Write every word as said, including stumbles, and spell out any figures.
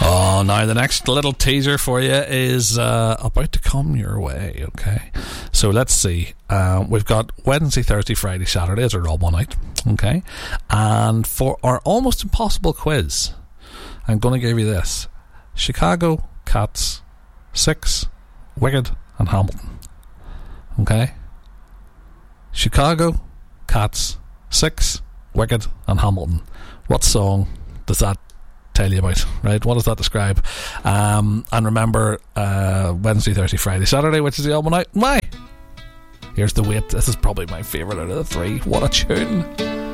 Oh, now the next little teaser for you is uh, about to come your way, okay? So let's see. Uh, we've got Wednesday, Thursday, Friday, Saturdays are all one night, okay? And for our almost impossible quiz, I'm going to give you this. Chicago, Cats, Six, Wicked, and Hamilton. Okay? Chicago, Cats, Six, Wicked, and Hamilton. What song does that tell you about, right? What does that describe? Um, and remember, uh, Wednesday, Thursday, Friday, Saturday, which is the album night. Why? Here's The Wait. This is probably my favourite out of the three. What a tune.